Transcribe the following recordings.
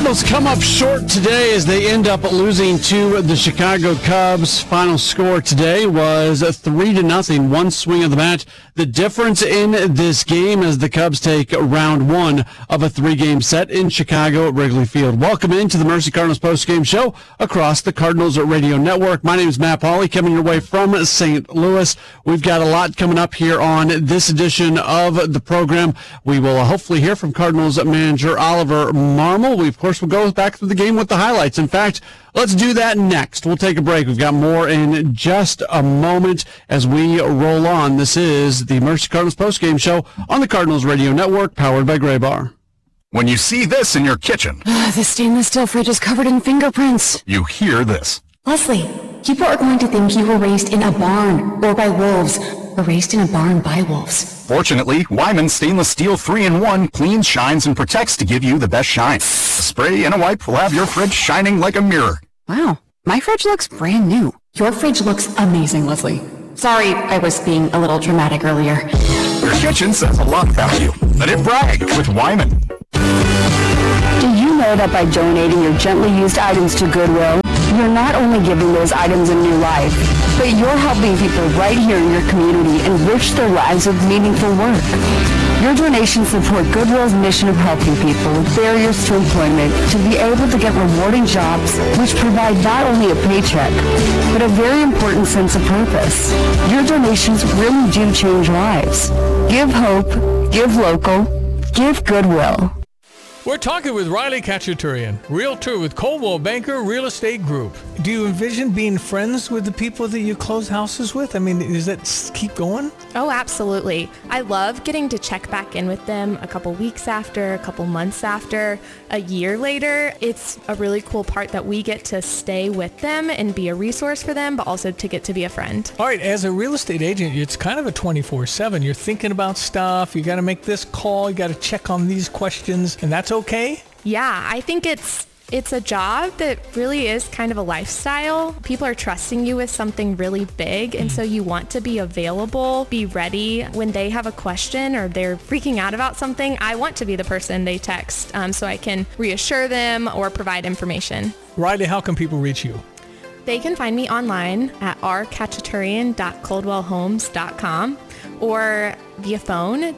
Cardinals come up short today as they end up losing to the Chicago Cubs. Final score today was 3-0, one swing of the bat. The difference in this game as the Cubs take round one of a three-game set in Chicago at Wrigley Field. Welcome into the Mercy Cardinals postgame show across the Cardinals Radio Network. My name is Matt Pauley, coming your way from St. Louis. We've got a lot coming up here on this edition of the program. We will hopefully hear from Cardinals manager Oliver Marmol. We, of course, will go back through the game with the highlights. In fact, let's do that next. We'll take a break. We've got more in just a moment as we roll on. This is the Mercy Cardinals postgame show on the Cardinals Radio Network, powered by Gray Bar. When you see this in your kitchen, the stainless steel fridge is covered in fingerprints. You hear this. Leslie, people are going to think you were raised in a barn or by wolves, or raised in a barn by wolves. Fortunately, Wyman Stainless Steel 3-in-1 cleans, shines, and protects to give you the best shine. A spray and a wipe will have your fridge shining like a mirror. Wow, my fridge looks brand new. Your fridge looks amazing, Leslie. Sorry, I was being a little dramatic earlier. Your kitchen says a lot about you. Let it brag with Wyman. Do you know that by donating your gently used items to Goodwill, you're not only giving those items a new life, but you're helping people right here in your community enrich their lives with meaningful work. Your donations support Goodwill's mission of helping people with barriers to employment to be able to get rewarding jobs which provide not only a paycheck, but a very important sense of purpose. Your donations really do change lives. Give hope, give local, give Goodwill. We're talking with Riley Khachaturian, realtor with Coldwell Banker Real Estate Group. Do you envision being friends with the people that you close houses with? I mean, does that keep going? Oh, absolutely. I love getting to check back in with them a couple weeks after, a couple months after, a year later. It's a really cool part that we get to stay with them and be a resource for them, but also to get to be a friend. All right, as a real estate agent, it's kind of a 24/7. You're thinking about stuff. You got to make this call. You got to check on these questions, and that's okay? Yeah, I think it's a job that really is kind of a lifestyle. People are trusting you with something really big, and so you want to be available, be ready when they have a question or they're freaking out about something. I want to be the person they text so I can reassure them or provide information. Riley, how can people reach you? They can find me online at rkhachaturian.coldwellhomes.com or via phone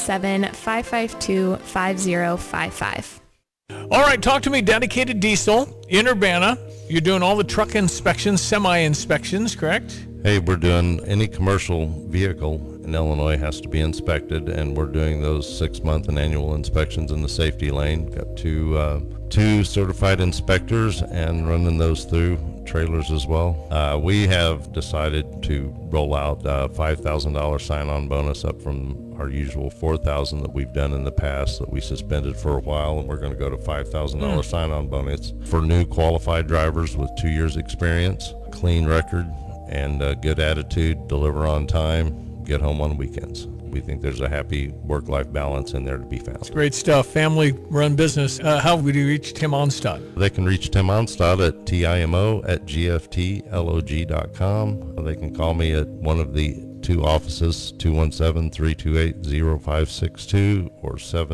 217-552-5055. All right, talk to me. Dedicated Diesel in Urbana. You're doing all the truck inspections, semi-inspections, correct? Hey, we're doing any commercial vehicle in Illinois has to be inspected, and we're doing those 6-month and annual inspections in the safety lane. Got two certified inspectors and running those through trailers as well. We have decided to roll out a $5,000 sign-on bonus up from our usual $4,000 that we've done in the past that we suspended for a while, and we're going to go to $5,000 sign-on bonus for new qualified drivers with 2 years experience, clean record, and a good attitude, deliver on time, get home on weekends. We think there's a happy work-life balance in there to be found. Great stuff. Family-run business. How would you reach Tim Onstad? They can reach Tim Onstad at TIMO@GFTLOG.com. They can call me at one of the two offices, 217-328-0562 or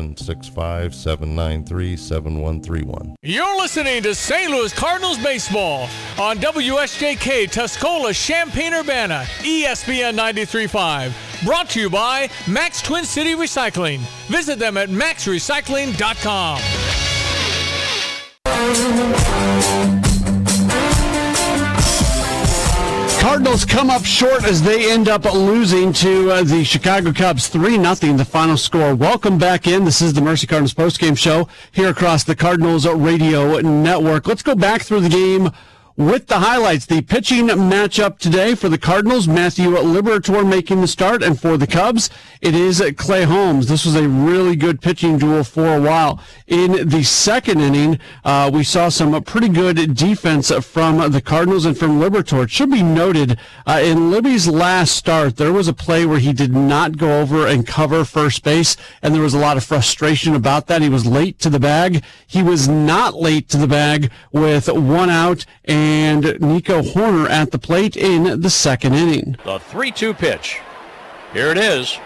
765-793-7131. You're listening to St. Louis Cardinals baseball on WSJK Tuscola, Champaign-Urbana, ESPN 93.5. Brought to you by Max Twin City Recycling. Visit them at maxrecycling.com. Cardinals come up short as they end up losing to the Chicago Cubs 3-0, the final score. Welcome back in. This is the Mercy Cardinals postgame show here across the Cardinals Radio Network. Let's go back through the game with the highlights. The pitching matchup today for the Cardinals, Matthew Liberatore making the start, and for the Cubs, it is Clay Holmes. This was a really good pitching duel for a while. In the second inning, we saw some pretty good defense from the Cardinals and from Liberatore. It should be noted, in Libby's last start, there was a play where he did not go over and cover first base, and there was a lot of frustration about that. He was late to the bag. He was not late to the bag with one out and Nico Horner at the plate in the second inning. The 3-2 pitch. Here it is.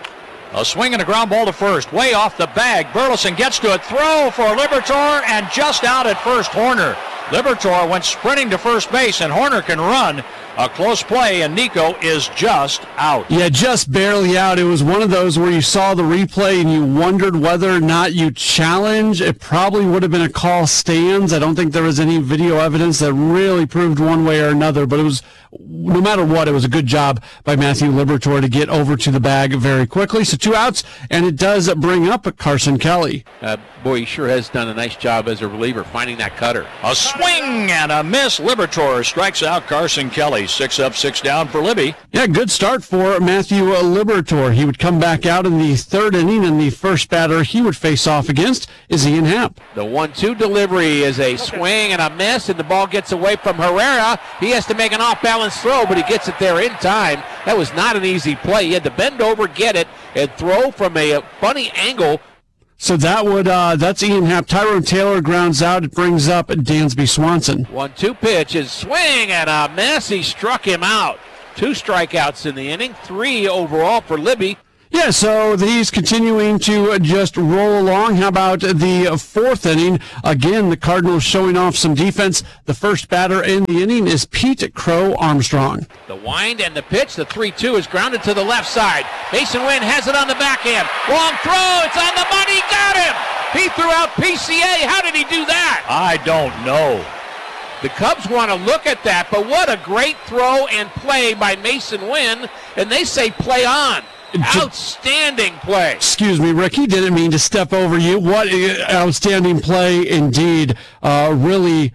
A swing and a ground ball to first, way off the bag. Burleson gets to it, throw for Liberatore, and just out at first, Horner. Liberatore went sprinting to first base, and Horner can run. A close play, and Nico is just out. Yeah, just barely out. It was one of those where you saw the replay and you wondered whether or not you challenge. It probably would have been a call stands. I don't think there was any video evidence that really proved one way or another, but it was, no matter what, it was a good job by Matthew Liberatore to get over to the bag very quickly. So 2 outs, and it does bring up Carson Kelly. Boy, he sure has done a nice job as a reliever finding that cutter. A swing and a miss. Liberatore strikes out Carson Kelly. 6 up, 6 down for Libby. Yeah, good start for Matthew Liberatore. He would come back out in the 3rd inning, and the first batter he would face off against is Ian Happ. The 1-2 delivery is a swing and a miss, and the ball gets away from Herrera. He has to make an off-balance throw, but he gets it there in time. That was not an easy play. He had to bend over, get it, and throw from a funny angle. So that's Ian Happ. Tyrone Taylor grounds out. It brings up Dansby Swanson. 1-2 pitch is swing and a miss. He struck him out. 2 strikeouts in the inning, 3 overall for Libby. Yeah, so he's continuing to just roll along. How about the 4th inning? Again, the Cardinals showing off some defense. The first batter in the inning is Pete Crow Armstrong. The wind and the pitch, the 3-2 is grounded to the left side. Mason Wynn has it on the backhand. Long throw, it's on the money, got him! He threw out PCA. How did he do that? I don't know. The Cubs want to look at that, but what a great throw and play by Mason Wynn, and they say play on. Outstanding play. Excuse me, Rick. He didn't mean to step over you. What outstanding play indeed. Really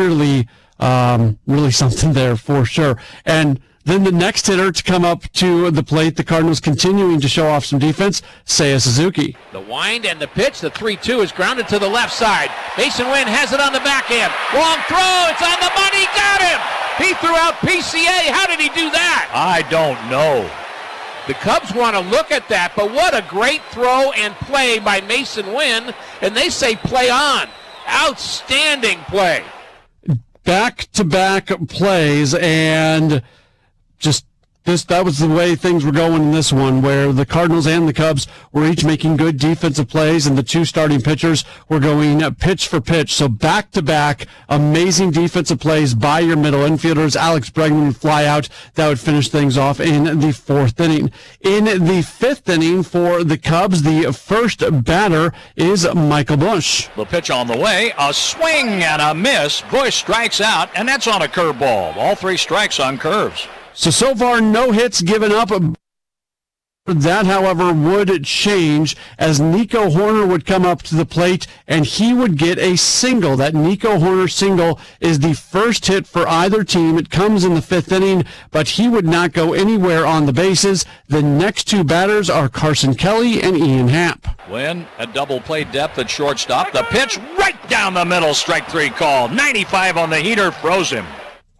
something there for sure. And then the next hitter to come up to the plate, the Cardinals continuing to show off some defense, Seiya Suzuki. The wind and the pitch, the 3-2 is grounded to the left side. Mason Wynn has it on the backhand. Long throw, it's on the money, got him! He threw out PCA. How did he do that? I don't know. The Cubs want to look at that, but what a great throw and play by Mason Wynn, and they say play on. Outstanding play. Back-to-back plays, and just that was the way things were going in this one, where the Cardinals and the Cubs were each making good defensive plays, and the 2 starting pitchers were going pitch for pitch. So back-to-back amazing defensive plays by your middle infielders. Alex Bregman would fly out. That would finish things off in the 4th inning. In the 5th inning for the Cubs, the first batter is Michael Busch. The pitch on the way, a swing and a miss. Busch strikes out, and that's on a curveball. All 3 strikes on curves. So far, no hits given up. That, however, would change as Nico Horner would come up to the plate, and he would get a single. That Nico Horner single is the first hit for either team. It comes in the 5th inning, but he would not go anywhere on the bases. The next 2 batters are Carson Kelly and Ian Happ. Wynn at double play depth at shortstop. The pitch right down the middle, strike 3 call. 95 on the heater, froze him.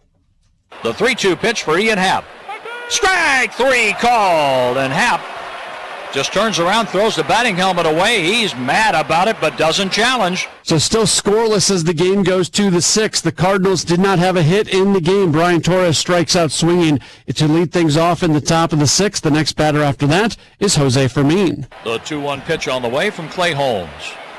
The 3-2 pitch for Ian Happ. Strike 3 called, and Happ just turns around, throws the batting helmet away. He's mad about it, but doesn't challenge. So still scoreless as the game goes to the 6th. The Cardinals did not have a hit in the game. Brian Torres strikes out swinging to lead things off in the top of the 6th. The next batter after that is Jose Fermin. The 2-1 pitch on the way from Clay Holmes.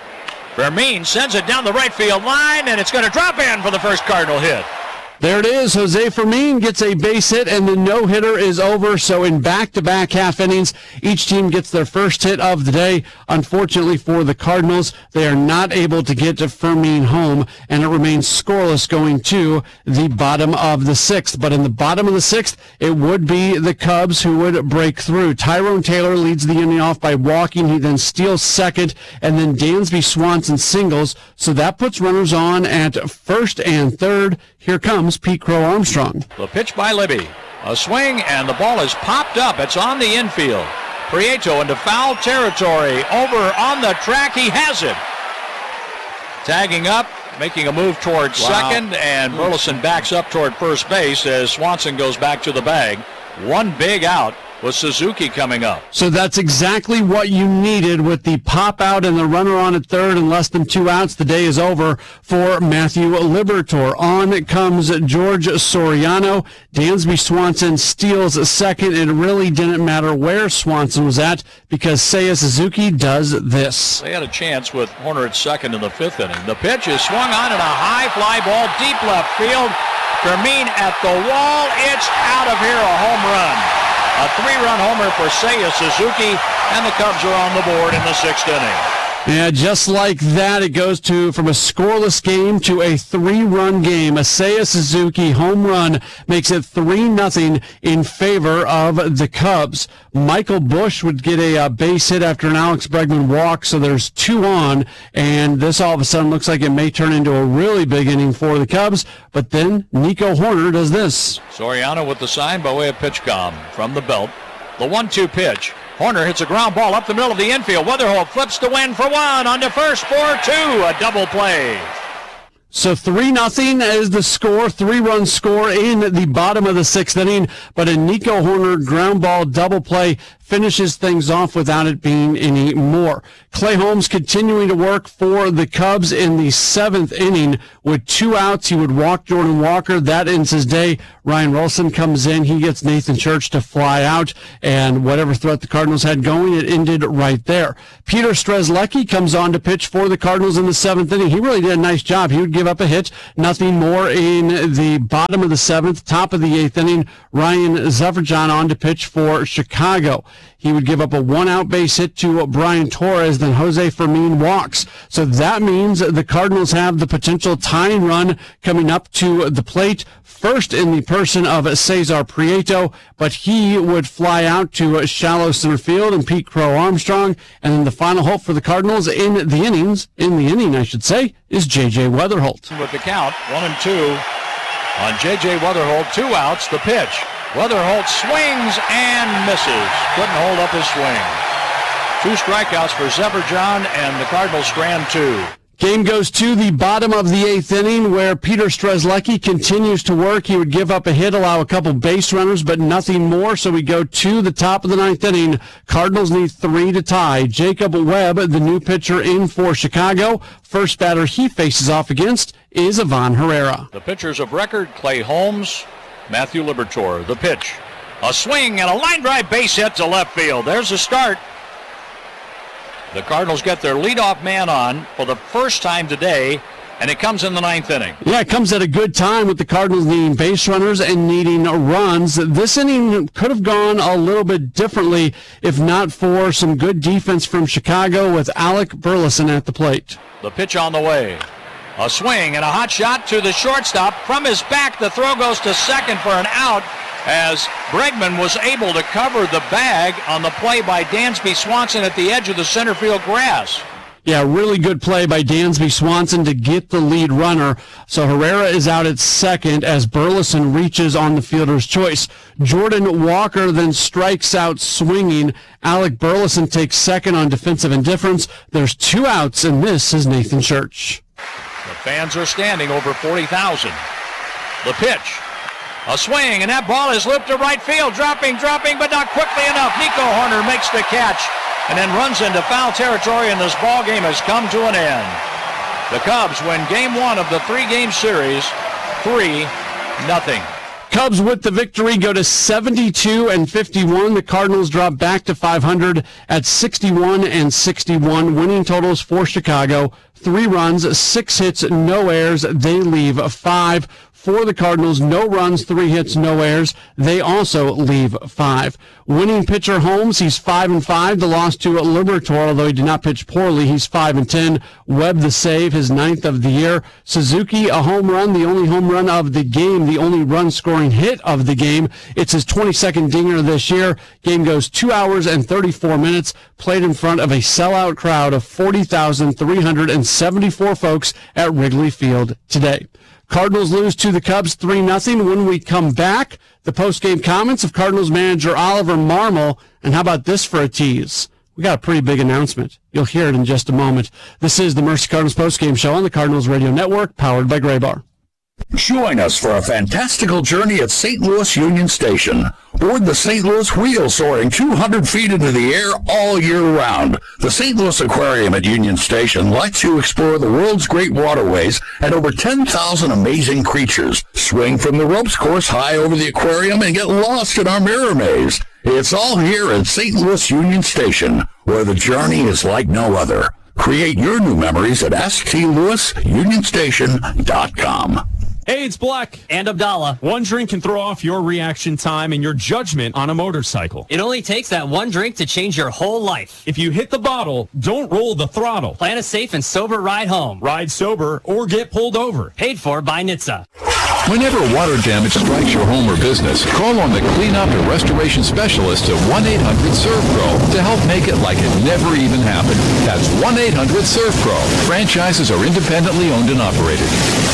Fermin sends it down the right field line, and it's going to drop in for the first Cardinal hit. There it is. Jose Fermin gets a base hit, and the no-hitter is over. So in back-to-back half innings, each team gets their first hit of the day. Unfortunately for the Cardinals, they are not able to get Fermin home, and it remains scoreless going to the bottom of the 6th. But in the bottom of the 6th, it would be the Cubs who would break through. Tyrone Taylor leads the inning off by walking. He then steals second, and then Dansby Swanson singles. So that puts runners on at 1st and 3rd. Here comes Pete Crow Armstrong. The pitch by Libby. A swing, and the ball is popped up. It's on the infield. Prieto into foul territory. Over on the track. He has it. Tagging up, making a move towards second, and Burleson backs up toward first base as Swanson goes back to the bag. 1 big out with Suzuki coming up. So that's exactly what you needed with the pop out and the runner on at third and less than 2 outs. The day is over for Matthew Liberatore. On comes George Soriano. Dansby Swanson steals second. It really didn't matter where Swanson was at because Seiya Suzuki does this. They had a chance with Horner at second in the fifth inning. The pitch is swung on and a high fly ball deep left field. Fermin at the wall. It's out of here, a home run. A 3-run homer for Seiya Suzuki, and the Cubs are on the board in the sixth inning. Yeah, just like that, it goes from a scoreless game to a 3-run game. A Seiya Suzuki home run makes it 3-0 in favor of the Cubs. Michael Busch would get a base hit after an Alex Bregman walk, so there's 2 on, and this all of a sudden looks like it may turn into a really big inning for the Cubs, but then Nico Horner does this. Soriano with the sign by way of pitch com from the belt. The 1-2 pitch. Horner hits a ground ball up the middle of the infield. Weatherholt flips the win for one. On to first for 2. A double play. So 3-0 is the score, 3-run score in the bottom of the sixth inning, but a Nico Horner ground ball double play finishes things off without it being any more. Clay Holmes continuing to work for the Cubs in the seventh inning with 2 outs. He would walk Jordan Walker. That ends his day. Ryan Rolson comes in. He gets Nathan Church to fly out, and whatever threat the Cardinals had going, it ended right there. Peter Strzelecki comes on to pitch for the Cardinals in the seventh inning. He really did a nice job. He would give up a hit, nothing more in the bottom of the seventh. Top of the eighth inning, Ryan Zefferjon on to pitch for Chicago. He would give up a 1-out base hit to Brian Torres, then Jose Fermin walks. So that means the Cardinals have the potential tying run coming up to the plate, first in the person of Cesar Prieto, but he would fly out to shallow center field and Pete Crow Armstrong. And then the final hope for the Cardinals in the inning, I should say, is J.J. Weatherholt. With the count, 1-2 on J.J. Weatherholt, 2 outs, the pitch. Weatherholt swings and misses. Couldn't hold up his swing. 2 strikeouts for Zefferjon, and the Cardinals strand 2. Game goes to the bottom of the eighth inning where Peter Strzelecki continues to work. He would give up a hit, allow a couple base runners, but nothing more. So we go to the top of the ninth inning. Cardinals need 3 to tie. Jacob Webb, the new pitcher in for Chicago. First batter he faces off against is Ivan Herrera. The pitchers of record, Clay Holmes, Matthew Liberatore. The pitch. A swing and a line drive base hit to left field. There's a start. The Cardinals get their leadoff man on for the first time today, and it comes in the ninth inning. Yeah, it comes at a good time with the Cardinals needing base runners and needing runs. This inning could have gone a little bit differently if not for some good defense from Chicago with Alec Burleson at the plate. The pitch on the way. A swing and a hot shot to the shortstop. From his back, the throw goes to second for an out as Bregman was able to cover the bag on the play by Dansby Swanson at the edge of the center field grass. Yeah, really good play by Dansby Swanson to get the lead runner. So Herrera is out at second as Burleson reaches on the fielder's choice. Jordan Walker then strikes out swinging. Alec Burleson takes second on defensive indifference. There's 2 outs, and this is Nathan Church. The fans are standing, over 40,000. The pitch. A swing, and that ball is looped to right field. Dropping, but not quickly enough. Nico Horner makes the catch and then runs into foul territory, and this ball game has come to an end. The Cubs win game 1 of the 3-game series, 3-0. Cubs with the victory go to 72-51. The Cardinals drop back to 500 at 61-61. Winning totals for Chicago: 3 runs, 6 hits, no errors. They leave 5. For the Cardinals, no runs, 3 hits, no errors. They also leave 5. Winning pitcher Holmes, he's 5-5. The loss to Liberatore, although he did not pitch poorly, he's 5-10. Webb the save, his 9th of the year. Suzuki, a home run, the only home run of the game, the only run-scoring hit of the game. It's his 22nd dinger this year. Game goes 2 hours and 34 minutes, played in front of a sellout crowd of 40,374 folks at Wrigley Field today. Cardinals lose to the Cubs 3-0. When we come back, the post-game comments of Cardinals manager Oliver Marmol. And how about this for a tease? We got a pretty big announcement. You'll hear it in just a moment. This is the Mercy Cardinals post-game show on the Cardinals Radio Network, powered by Graybar. Join us for a fantastical journey at St. Louis Union Station. Board the St. Louis Wheel soaring 200 feet into the air all year round. The St. Louis Aquarium at Union Station lets you explore the world's great waterways and over 10,000 amazing creatures. Swing from the ropes course high over the aquarium and get lost in our mirror maze. It's all here at St. Louis Union Station, where the journey is like no other. Create your new memories at stlouisunionstation.com. Hey, it's Black. And Abdallah. One drink can throw off your reaction time and your judgment on a motorcycle. It only takes that one drink to change your whole life. If you hit the bottle, don't roll the throttle. Plan a safe and sober ride home. Ride sober or get pulled over. Paid for by NHTSA. Whenever water damage strikes your home or business, call on the cleanup and restoration specialists at 1-800-SERVPRO to help make it like it never even happened. That's 1-800-SERVPRO. Franchises are independently owned and operated.